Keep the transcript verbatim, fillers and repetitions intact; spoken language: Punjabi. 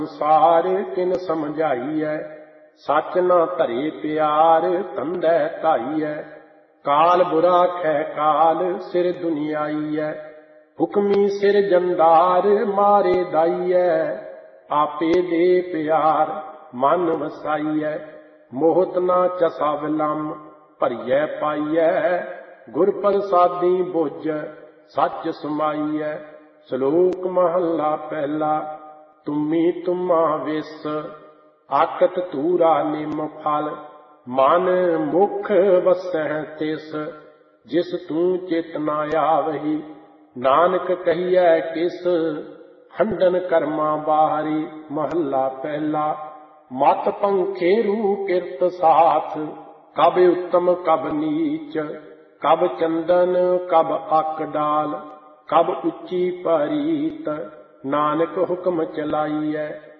ਸੰਸਾਰ ਕਿਨ ਸਮਝਾਈਐ, ਸੱਚ ਨਾ ਧਰੇ ਪਿਆਰ ਧੰਧੈ ਧਾਈਐ। ਕਾਲ ਬੁਰਾ ਖੈ ਕਾਲ ਸਿਰ ਦੁਨੀਆਈਐ, ਹੁਕਮੀ ਸਿਰ ਜੰਦਾਰ ਮਾਰੇ ਦਾਈਐ। ਆਪੇ ਦੇ ਪਿਆਰ ਮਨ ਵਸਾਈਐ, ਮੋਹਤ ਨਾ ਚਸਾ ਵਿਲੰਮ ਭਰੀਐ ਪਾਈਐ। ਗੁਰ ਪ੍ਰਸਾਦੀ ਬੁੱਝ ਸੱਚ ਸਮਾਈਐ। ਸ਼ਲੋਕ ਮਹੱਲਾ ਪਹਿਲਾ। ਤੁਮੀ ਤੁਮਾ ਵਿਸ ਆਕਤ ਧੂਰਾ ਨਿਮ ਫਲ, ਮਨ ਮੁਖ ਵਸਹਿ ਤਿਸ ਜਿਸ ਤੂੰ ਚਿਤ ਨਾ ਆਵਹੀ। ਨਾਨਕ ਕਹੀਐ ਕਿਸ ਹੰਡਨ ਕਰਮਾਂ ਬਾਹਰੀ। ਮਹੱਲਾ ਪਹਿਲਾ। ਮਤ ਪੰਖੇਰੂ ਕਿਰਤ ਸਾਥ, ਕਬ ਉੱਤਮ ਕਬ ਨੀਚ। ਕਬ ਚੰਦਨ ਕਬ ਅਕ ਡਾਲ, ਕਬ ਉੱਚੀ ਪਰੀਤ। ਨਾਨਕ ਹੁਕਮ ਚਲਾਈਐ,